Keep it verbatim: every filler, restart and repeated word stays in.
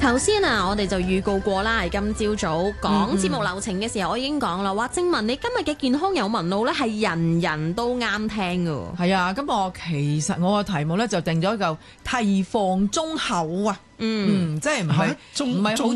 頭先啊，我哋就預告過啦，今朝早講節目流程嘅時候，我已經講啦，話正文你今日嘅健康有聞路咧，係人人都啱聽㗎。 係啊，咁我其實我個題目咧就定咗一嚿提防中厚啊， 嗯， 嗯，即係唔係唔係好